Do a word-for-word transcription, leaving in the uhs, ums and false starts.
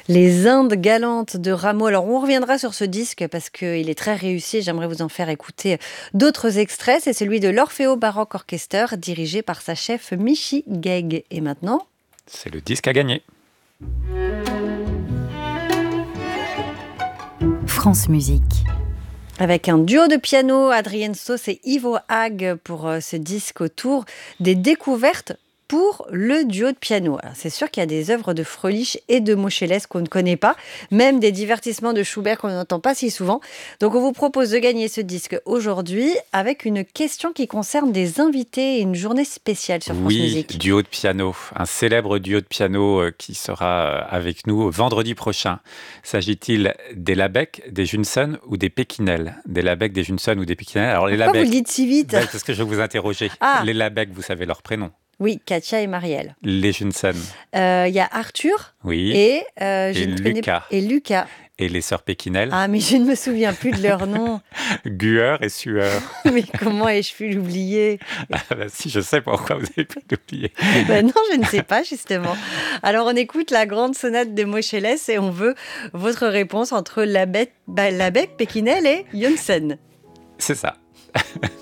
Les Indes galantes de Rameau. Alors, on reviendra sur ce disque parce qu'il est très réussi. J'aimerais vous en faire écouter d'autres extraits. C'est celui de l'Orfeo Baroque Orchester, dirigé par sa chef Michi Guegg. Et maintenant, c'est le disque à gagner. France Musique. Avec un duo de piano, Adrienne Sauce et Ivo Haag pour ce disque autour des découvertes pour le duo de piano. Alors, c'est sûr qu'il y a des œuvres de Fröhlich et de Moscheles qu'on ne connaît pas, même des divertissements de Schubert qu'on n'entend pas si souvent. Donc on vous propose de gagner ce disque aujourd'hui avec une question qui concerne des invités et une journée spéciale sur France oui, Musique. Oui, duo de piano, un célèbre duo de piano qui sera avec nous vendredi prochain. S'agit-il des Labec, des Jünssen ou des Pekinel? Des Labec, des Jünssen ou des Pekinel? Alors les Pourquoi Labec, vous le dites si vite? ben, parce que je vais vous interroger. Ah. Les Labec, vous savez leur prénom? Oui, Katia et Marielle. Les Jünssen. Il euh, y a Arthur oui. et, euh, je et, ne Lucas. Connais... et Lucas. Et les sœurs Pekinel. Ah, mais je ne me souviens plus de leur nom. Gueur et Sueur. Mais comment ai-je pu l'oublier? Ah bah si, je sais pourquoi vous avez pu l'oublier. Ben non, je ne sais pas, justement. Alors, on écoute la grande sonate de Moscheles et on veut votre réponse entre Labec, bah, Labec Pekinel et Jünssen. C'est ça.